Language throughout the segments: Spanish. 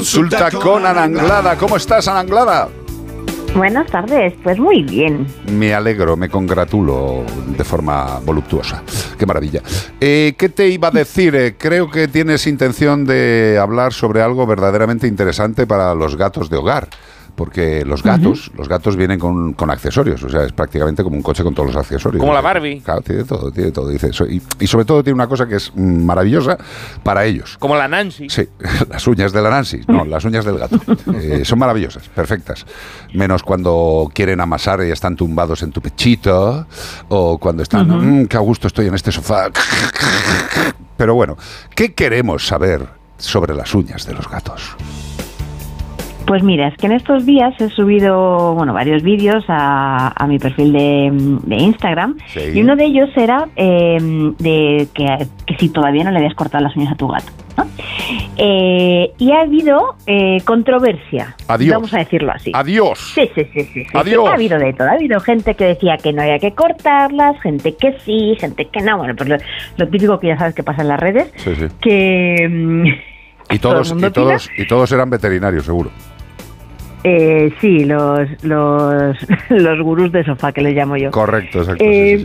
Consulta con Ana Anglada. ¿Cómo estás, Ana Anglada? Buenas tardes, pues muy bien. Me alegro, me congratulo de forma voluptuosa. Qué maravilla. ¿Qué te iba a decir? Creo que tienes intención de hablar sobre algo verdaderamente interesante para los gatos de hogar. Porque los gatos vienen con accesorios, o sea, es prácticamente como un coche con todos los accesorios. Como la Barbie. Claro, tiene todo. Dice eso. Y sobre todo tiene una cosa que es maravillosa para ellos. Como la Nancy. Sí, las uñas de la Nancy, no, las uñas del gato. Son maravillosas, perfectas. Menos cuando quieren amasar y están tumbados en tu pechito, o cuando están, qué a gusto estoy en este sofá. Pero bueno, ¿qué queremos saber sobre las uñas de los gatos? Pues mira, es que en estos días he subido varios vídeos a mi perfil de Instagram, sí. Y uno de ellos era de que si todavía no le habías cortado las uñas a tu gato, ¿no? Y ha habido controversia, adiós. Vamos a decirlo así. Adiós. Sí. Adiós. Ha habido de todo, ha habido gente que decía que no había que cortarlas, gente que sí, gente que no. Bueno, pues lo típico que ya sabes que pasa en las redes, sí. Que... Y todos eran veterinarios, seguro. Sí, los gurús de sofá, que les llamo yo. Correcto, exacto.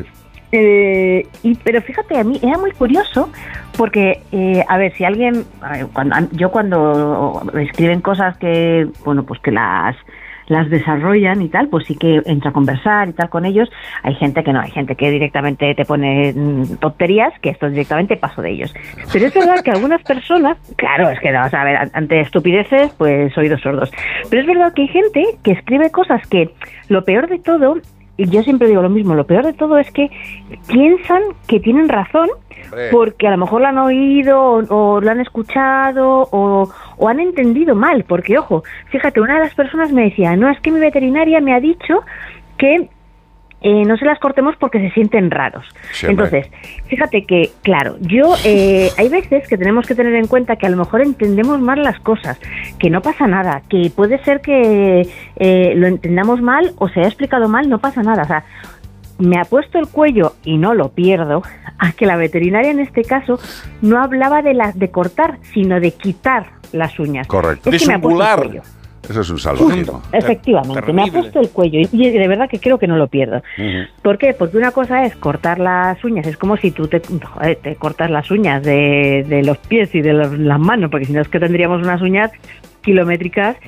Pero fíjate, a mí era muy curioso porque, a ver, si alguien... Cuando escriben cosas que, pues que las desarrollan y tal, pues sí que entra a conversar y tal con ellos. Hay gente que no, hay gente que directamente te pone tonterías, que esto directamente paso de ellos. Pero es verdad que algunas personas, claro, es que no, o sea, a ver, ante estupideces, pues oídos sordos. Pero es verdad que hay gente que escribe cosas que lo peor de todo, y yo siempre digo lo mismo, lo peor de todo es que piensan que tienen razón, porque a lo mejor lo han oído o lo han escuchado o han entendido mal, porque ojo, fíjate, una de las personas me decía, no, es que mi veterinaria me ha dicho que no se las cortemos porque se sienten raros. Sí, entonces, fíjate que, claro, hay veces que tenemos que tener en cuenta que a lo mejor entendemos mal las cosas, que no pasa nada, que puede ser que lo entendamos mal o se haya explicado mal, no pasa nada, o sea, me ha puesto el cuello, y no lo pierdo, a que la veterinaria en este caso no hablaba de cortar, sino de quitar las uñas. Correcto. Es que me ha puesto el cuello. Eso es un salvajismo. Efectivamente, terrible. Me ha puesto el cuello y de verdad que creo que no lo pierdo. ¿Por qué? Porque una cosa es cortar las uñas, es como si tú te cortas las uñas de los pies y de las manos, porque si no es que tendríamos unas uñas kilométricas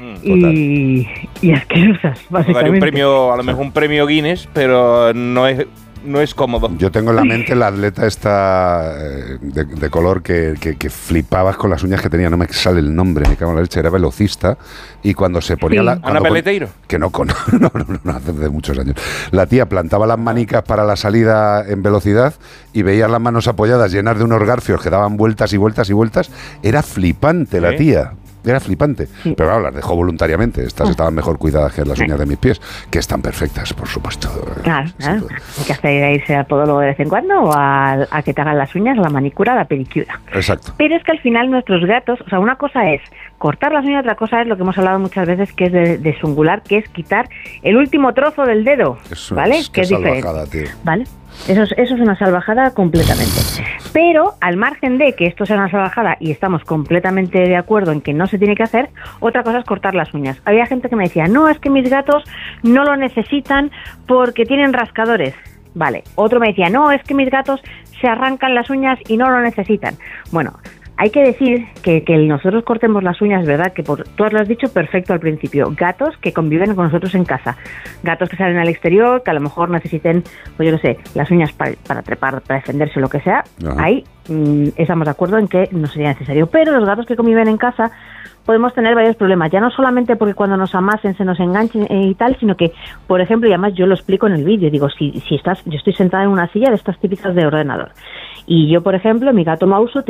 y asquerosas, básicamente. A lo mejor un premio Guinness, pero no es cómodo. Yo tengo en la mente la atleta esta de color que flipabas con las uñas que tenía, no me sale el nombre, me cago en la leche, era velocista, y cuando se ponía la... ¿Ana Peleteiro? Que no, hace muchos años. La tía plantaba las manicas para la salida en velocidad y veías las manos apoyadas llenas de unos garfios que daban vueltas y vueltas y vueltas. Era flipante la tía. Era flipante, sí. Pero claro, las dejó voluntariamente. Estas estaban mejor cuidadas que las uñas de mis pies, que están perfectas, por supuesto. Claro. Hay que hacer irse al podólogo de vez en cuando o a que te hagan las uñas, la manicura, la pedicura. Exacto. Pero es que al final nuestros gatos, o sea, una cosa es cortar las uñas, otra cosa es lo que hemos hablado muchas veces, que es de sungular, que es quitar el último trozo del dedo, ¿vale? Que es diferente, tío. ¿Vale? Eso es una salvajada completamente. Pero al margen de que esto sea una salvajada y estamos completamente de acuerdo en que no se tiene que hacer, otra cosa es cortar las uñas. Había gente que me decía, no, es que mis gatos no lo necesitan porque tienen rascadores. Vale. Otro me decía, no, es que mis gatos se arrancan las uñas y no lo necesitan. Bueno, hay que decir que nosotros cortemos las uñas, ¿verdad? Que tú lo has dicho perfecto al principio. Gatos que conviven con nosotros en casa. Gatos que salen al exterior, que a lo mejor necesiten, pues yo qué sé, las uñas para trepar, para defenderse o lo que sea. Ajá. Ahí estamos de acuerdo en que no sería necesario. Pero los gatos que conviven en casa podemos tener varios problemas. Ya no solamente porque cuando nos amasen se nos enganchen y tal, sino que, por ejemplo, y además yo lo explico en el vídeo, digo, yo estoy sentada en una silla de estas típicas de ordenador. Y yo, por ejemplo, mi gato Mauso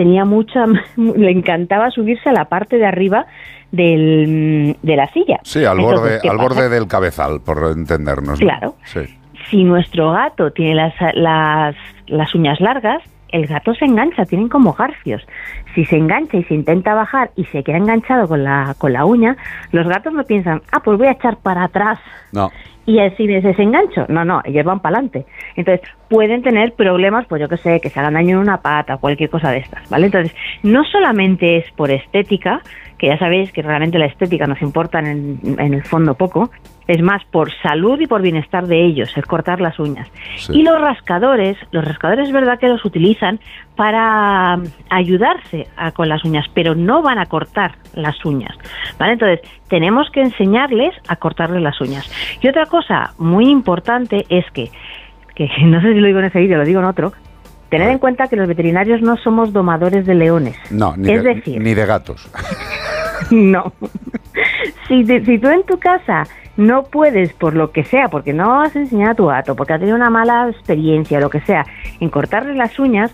le encantaba subirse a la parte de arriba de la silla. Sí, al borde del cabezal, por entendernos, ¿no? Claro. Sí. Si nuestro gato tiene las uñas largas, el gato se engancha, tienen como garfios. Si se engancha y se intenta bajar y se queda enganchado con la uña, los gatos no piensan, pues voy a echar para atrás. No. y así les desengancho. No, ellos van para adelante. Entonces, pueden tener problemas, pues yo que sé, que se hagan daño en una pata, cualquier cosa de estas, ¿vale? Entonces, no solamente es por estética, que ya sabéis que realmente la estética nos importa en el fondo poco, es más por salud y por bienestar de ellos, el cortar las uñas. Sí. Y los rascadores es verdad que los utilizan para ayudarse con las uñas, pero no van a cortar las uñas, ¿vale? Entonces, tenemos que enseñarles a cortarles las uñas. Y otra cosa muy importante es que no sé si lo digo en ese vídeo, lo digo en otro, tened en cuenta que los veterinarios no somos domadores de leones. No, ni de gatos. No. Si tú en tu casa no puedes, por lo que sea, porque no has enseñado a tu gato, porque has tenido una mala experiencia, lo que sea, en cortarle las uñas,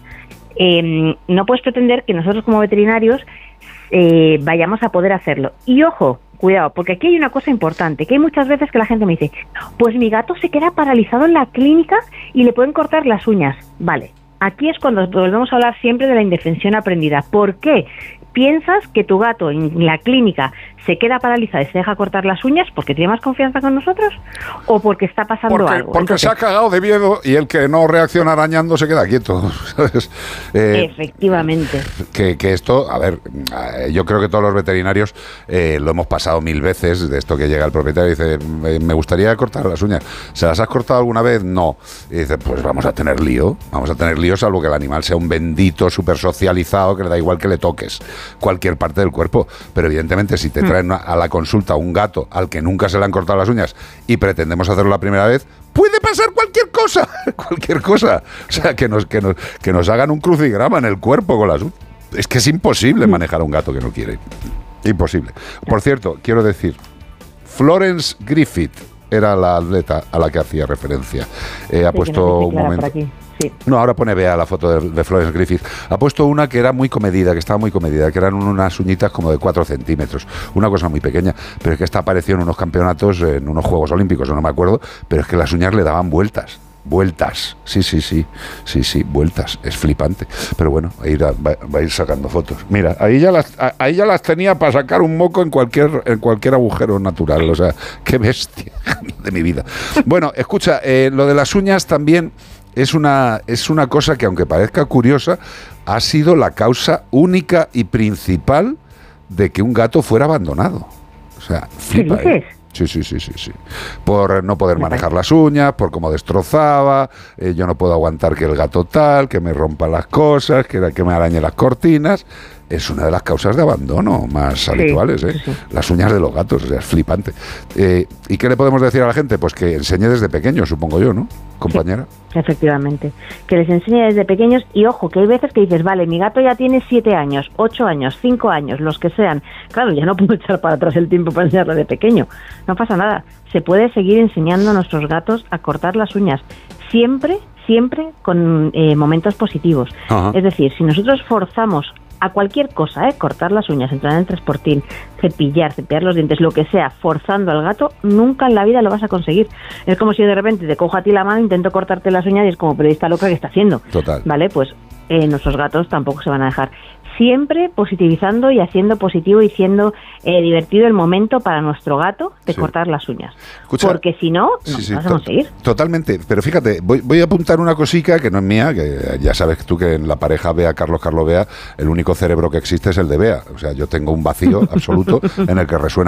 no puedes pretender que nosotros como veterinarios vayamos a poder hacerlo. Y ojo, cuidado, porque aquí hay una cosa importante, que hay muchas veces que la gente me dice, pues mi gato se queda paralizado en la clínica y le pueden cortar las uñas. Vale, aquí es cuando volvemos a hablar siempre de la indefensión aprendida. ¿Por qué? ¿Piensas que tu gato en la clínica se queda paralizado y se deja cortar las uñas porque tiene más confianza con nosotros o porque está pasando algo? Porque entonces, se ha cagado de miedo y el que no reacciona arañando se queda quieto, ¿sabes? Efectivamente. Que esto, a ver, yo creo que todos los veterinarios lo hemos pasado 1000 veces, de esto que llega el propietario y dice, me gustaría cortar las uñas. ¿Se las has cortado alguna vez? No. Y dice, pues vamos a tener lío, salvo que el animal sea un bendito súper socializado que le da igual que le toques cualquier parte del cuerpo. Pero evidentemente si te traen a la consulta un gato al que nunca se le han cortado las uñas y pretendemos hacerlo la primera vez, puede pasar cualquier cosa. O sea, que nos hagan un crucigrama en el cuerpo con las uñas. Es que es imposible manejar a un gato que no quiere. Imposible. Por cierto, quiero decir, Florence Griffith era la atleta a la que hacía referencia. Ha puesto un momento... Sí. No, ahora pone Bea la foto de Florence Griffith. Ha puesto una que era muy comedida, que estaba muy comedida, que eran unas uñitas como de 4 centímetros. Una cosa muy pequeña. Pero es que esta apareció en unos campeonatos, en unos Juegos Olímpicos, no me acuerdo, pero es que las uñas le daban vueltas. Sí, vueltas. Es flipante. Pero bueno, va a ir sacando fotos. Mira, ahí ya las tenía para sacar un moco en cualquier agujero natural. O sea, qué bestia de mi vida. Bueno, escucha, lo de las uñas también es una cosa que, aunque parezca curiosa, ha sido la causa única y principal de que un gato fuera abandonado. O sea, flipa. ¿Qué dices? Sí. Por no poder manejar las uñas, por cómo destrozaba, yo no puedo aguantar que el gato tal, que me rompa las cosas, que me arañe las cortinas. Es una de las causas de abandono más habituales, ¿eh? Sí. Las uñas de los gatos, o sea, es flipante. ¿Y qué le podemos decir a la gente? Pues que enseñe desde pequeño, supongo yo, ¿no, compañera? Sí, efectivamente. Que les enseñe desde pequeños y, ojo, que hay veces que dices, vale, mi gato ya tiene 7 años, 8 años, 5 años, los que sean. Claro, ya no puedo echar para atrás el tiempo para enseñarle de pequeño. No pasa nada. Se puede seguir enseñando a nuestros gatos a cortar las uñas. Siempre con momentos positivos. Ajá. Es decir, si nosotros forzamos a cualquier cosa, cortar las uñas, entrar en el transportín, cepillar los dientes, lo que sea, forzando al gato, nunca en la vida lo vas a conseguir. Es como si de repente te cojo a ti la mano, intento cortarte las uñas y es como, pero esta loca que está haciendo. Total. ¿Vale? Pues nuestros gatos tampoco se van a dejar. Siempre positivizando y haciendo positivo y siendo divertido el momento para nuestro gato de cortar las uñas. Escucha, porque si no, no vas a conseguir. Totalmente. Pero fíjate, voy a apuntar una cosica que no es mía, que ya sabes tú que en la pareja Bea, Carlos Bea, el único cerebro que existe es el de Bea. O sea, yo tengo un vacío absoluto en el que resuena